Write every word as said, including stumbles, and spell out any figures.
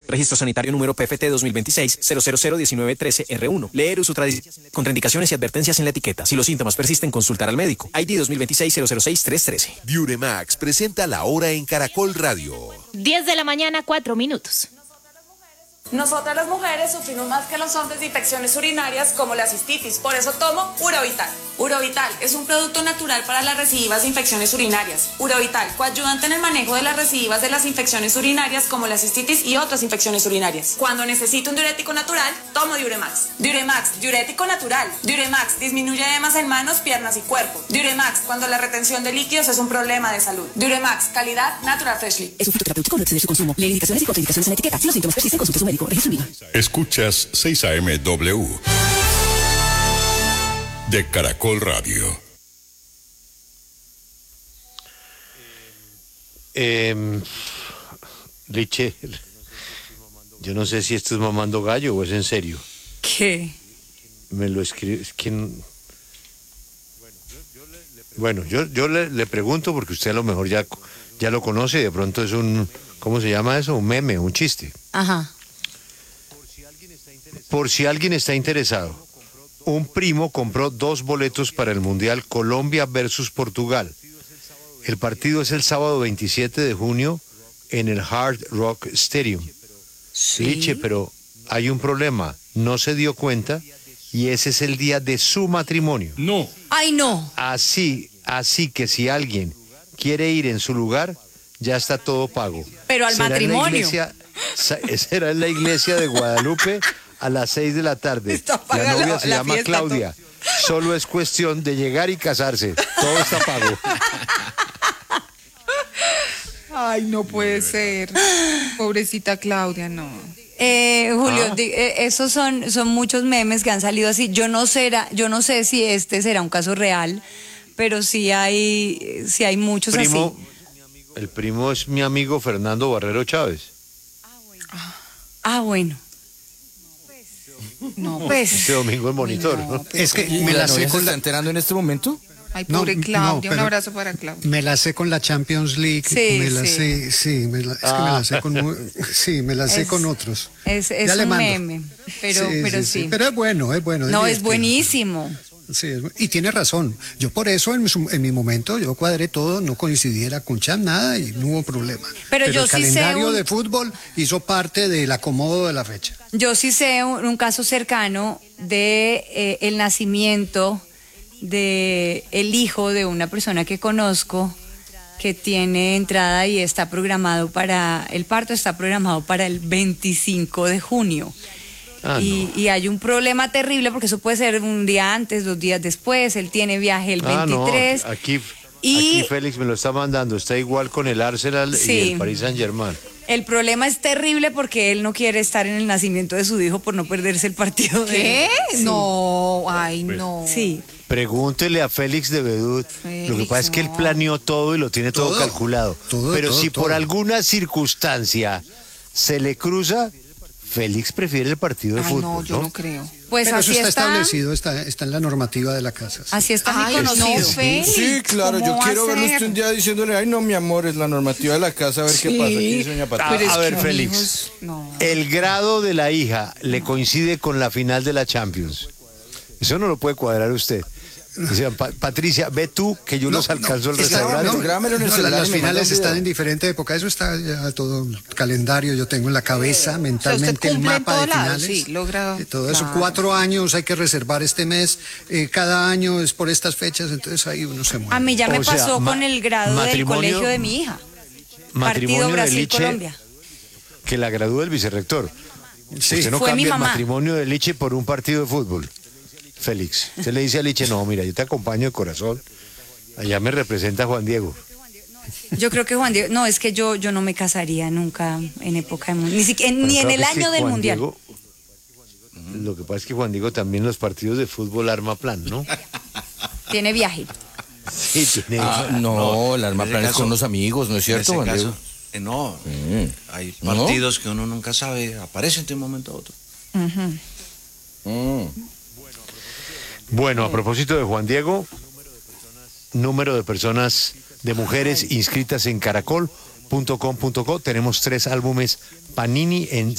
Registro sanitario número P F T dos mil veintiséis cero cero cero diecinueve trece R uno. Leer uso tradicional. Contraindicaciones y advertencias en la etiqueta. Si los síntomas persisten, consultar al médico. I D dos mil veintiséis cero cero seis tres trece. Duremax presenta La Hora en Caracol Radio. diez de la mañana, cuatro minutos. Nosotras las mujeres sufrimos más que los hombres de infecciones urinarias como la cistitis, por eso tomo Urovital. Urovital es un producto natural para las recidivas de infecciones urinarias. Urovital, coayudante en el manejo de las recidivas de las infecciones urinarias como la cistitis y otras infecciones urinarias. Cuando necesito un diurético natural, tomo Diuremax. Diuremax, diurético natural. Diuremax disminuye edemas en manos, piernas y cuerpo. Diuremax, cuando la retención de líquidos es un problema de salud. Diuremax, calidad Natural Freshly. Es un fruto terapéutico, no excede su consumo. Lee indicaciones y contraindicaciones en la etiqueta. Si los síntomas persisten, consulte a su médico. Escuchas seis A M W de Caracol Radio. Eh, Liche, yo no sé si esto es mamando gallo o es en serio. ¿Qué? Me lo escribe. ¿Quién? Bueno, yo, yo le, le pregunto porque usted a lo mejor ya, ya lo conoce y de pronto es un. ¿Cómo se llama eso? Un meme, un chiste. Ajá. Por si alguien está interesado, un primo compró dos boletos para el Mundial Colombia versus Portugal. El partido es el sábado veintisiete de junio en el Hard Rock Stadium. Sí. Liche, pero hay un problema. No se dio cuenta y ese es el día de su matrimonio. No. Ay, no. Así, así que si alguien quiere ir en su lugar, ya está todo pago. Pero al Será en la matrimonio. iglesia- sa- será en la iglesia de Guadalupe a las seis de la tarde. Está La paga novia la- se la llama fiesta, Claudia. Solo es cuestión de llegar y casarse. Todo está pago. Ay, no puede ser. Pobrecita Claudia, no. Eh, Julio, Ah. di- eh, esos son, son muchos memes que han salido así. Yo no será, yo no sé si este será un caso real, pero sí hay, sí hay muchos Primo, así. el primo es mi amigo Fernando Barrero Chávez. Ah, bueno. No, pues. Este domingo en Monitor, ¿no? Es que me la sé con la... enterando en este momento? Ay, pobre No, Claudia, no, un pero- abrazo para Claudia. Me la sé con la Champions League, Sí, me la sí. sé, sí, me la- es que me Ah. la sé con, mu- sí, me la sé Es- con otros. Es, es Ya le un mando. meme, pero sí, pero sí. Pero es bueno, es bueno. No, es divertido. buenísimo. Sí, es bu- y tiene razón. Yo por eso en, su- en mi momento yo cuadré todo, no coincidiera con Champ, nada y no hubo problema. Pero yo el sí sé calendario un- de fútbol hizo parte del acomodo de la fecha. Yo sí sé un, un caso cercano de eh, el nacimiento de el hijo de una persona que conozco que tiene entrada y está programado para, el parto está programado para el veinticinco de junio. Ah, y, y hay un problema terrible porque eso puede ser un día antes, dos días después, él tiene viaje el Ah, no, veintitrés. aquí, Y- aquí Félix me lo está mandando. Está igual con el Arsenal Sí. y el Paris Saint Germain. El problema es terrible porque él no quiere estar en el nacimiento de su hijo por no perderse el partido de ¿Qué? Sí. No, ay, no. Sí. Pregúntele a Félix de Bedut. Lo que pasa es que él no. planeó todo y lo tiene todo, Todo, calculado. todo, Pero todo, si por todo. alguna circunstancia se le cruza, Félix prefiere el partido de Ay, fútbol. no, yo ¿no? no creo. Pues Pero así eso está, está, establecido, está, está en la normativa de la casa. sí. así está Ay, mi no, conocido. Félix, Sí, claro, yo ¿cómo va quiero a verlo ser? usted un día diciéndole, ay no, mi amor, es la normativa de la casa, a ver qué pasa. Aquí dice doña Ah, Patricia. Pero es a ver, que, Félix. amigos, no. El grado de la hija le coincide con la final de la Champions. Eso no lo puede cuadrar usted. O sea, Pa- Patricia, ve tú que yo No, los alcanzo no, al está- restaurante. no, Grábamelo en el no, celular las y me manda finales un video. están en diferente época, eso está ya todo el calendario, yo tengo en la cabeza O sea, usted mentalmente el cumple en mapa de todo lado, finales. sí, logra- de todo eso, claro. cuatro años hay que reservar este mes, eh, cada año es por estas fechas, entonces ahí uno se mueve. A mí ya me O sea, pasó ma- con el grado del matrimonio- colegio de mi hija. Matrimonio Partido de Liche, Brasil-Colombia. que la graduó el vicerrector. Usted no Fue mi cambia el mamá. matrimonio de Liche por un partido de fútbol. Félix, usted le dice a Liche, no, mira, yo te acompaño de corazón. Allá me representa Juan Diego. Yo creo que Juan Diego, no, es que yo, yo no me casaría nunca en época de mundial, ni, siquiera- ni en Bueno, el es que año del Juan mundial. Diego- lo que pasa es que Juan Diego también los partidos de fútbol arma plan, ¿no? Tiene viaje. Sí, tiene. Ah, no, el arma en ese plan es caso- con los amigos, ¿no es En cierto, ese Juan caso, Diego? eh, no, Mm. hay ¿No? partidos que uno nunca sabe, aparecen de un momento a otro. Mm. Bueno, a propósito de Juan Diego, número de personas, de mujeres inscritas en caracol punto com punto co, tenemos tres álbumes Panini en